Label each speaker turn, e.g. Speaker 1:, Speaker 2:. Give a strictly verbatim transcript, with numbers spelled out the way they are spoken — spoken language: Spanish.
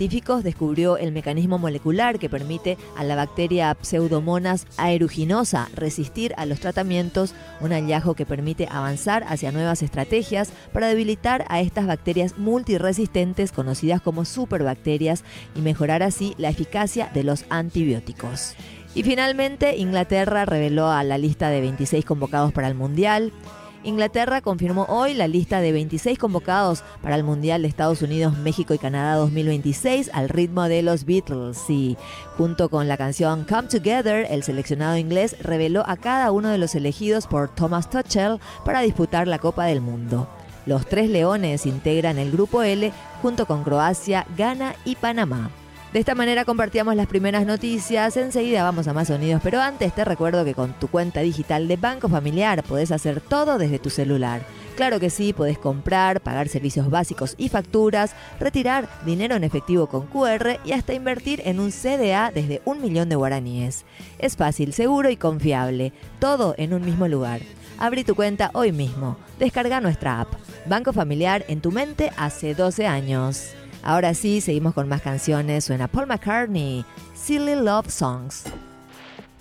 Speaker 1: científicos descubrió el mecanismo molecular que permite a la bacteria Pseudomonas aeruginosa resistir a los tratamientos, un hallazgo que permite avanzar hacia nuevas estrategias para debilitar a estas bacterias multiresistentes conocidas como superbacterias y mejorar así la eficacia de los antibióticos. Y finalmente, Inglaterra reveló a la lista de veintiséis convocados para el Mundial. Inglaterra confirmó hoy la lista de veintiséis convocados para el Mundial de Estados Unidos, México y Canadá dos mil veintiséis al ritmo de los Beatles. Y junto con la canción Come Together, el seleccionado inglés reveló a cada uno de los elegidos por Thomas Tuchel para disputar la Copa del Mundo. Los tres leones integran el Grupo L junto con Croacia, Ghana y Panamá. De esta manera compartíamos las primeras noticias. Enseguida vamos a más sonidos, pero antes te recuerdo que con tu cuenta digital de Banco Familiar podés hacer todo desde tu celular. Claro que sí, podés comprar, pagar servicios básicos y facturas, retirar dinero en efectivo con cu erre y hasta invertir en un ce de a desde un millón de guaraníes. Es fácil, seguro y confiable. Todo en un mismo lugar. Abrí tu cuenta hoy mismo. Descarga nuestra app. Banco Familiar en tu mente hace doce años. Ahora sí, seguimos con más canciones. Suena Paul McCartney, Silly Love Songs.